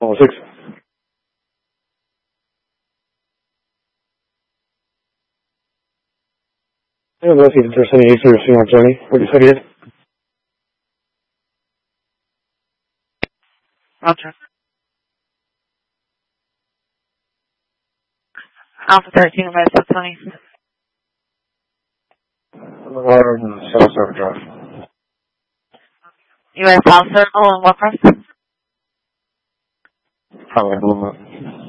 6. I don't know if there's any issues you want, Johnny. What you said here? Roger. Alpha 13, America 20. South Circle Drive. U.S. South Circle and what press? Highway Blue Mountain.